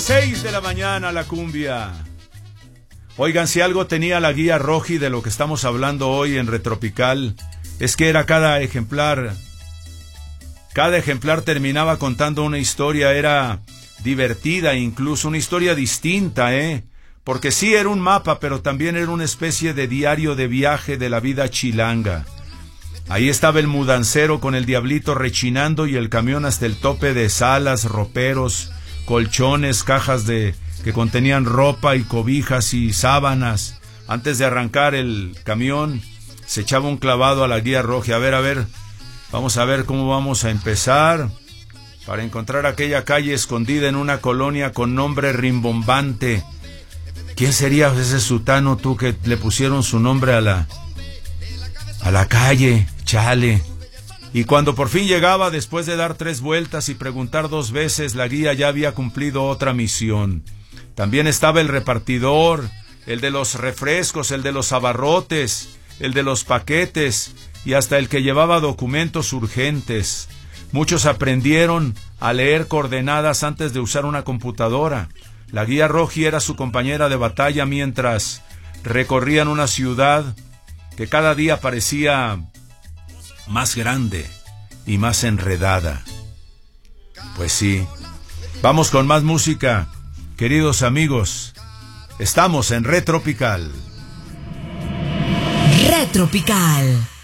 6 de la mañana la cumbia. Oigan, si algo tenía la guía Roji de lo que estamos hablando hoy en Retropical, es que era cada ejemplar terminaba contando una historia, era divertida, incluso una historia distinta, porque sí era un mapa, pero también era una especie de diario de viaje de la vida chilanga. Ahí estaba el mudancero con el diablito rechinando y el camión hasta el tope de salas, roperos, colchones, cajas que contenían ropa y cobijas y sábanas. Antes de arrancar el camión, se echaba un clavado a la guía Roji. A ver, vamos a ver cómo vamos a empezar para encontrar aquella calle escondida en una colonia con nombre rimbombante. ¿Quién sería ese sutano, tú, que le pusieron su nombre a la calle? Chale. Y cuando por fin llegaba, después de dar 3 vueltas y preguntar 2 veces, la guía ya había cumplido otra misión. También estaba el repartidor, el de los refrescos, el de los abarrotes, el de los paquetes y hasta el que llevaba documentos urgentes. Muchos aprendieron a leer coordenadas antes de usar una computadora. La guía Roji era su compañera de batalla mientras recorrían una ciudad que cada día parecía más grande y más enredada. Pues sí, vamos con más música, queridos amigos. Estamos en Retropical. Retropical.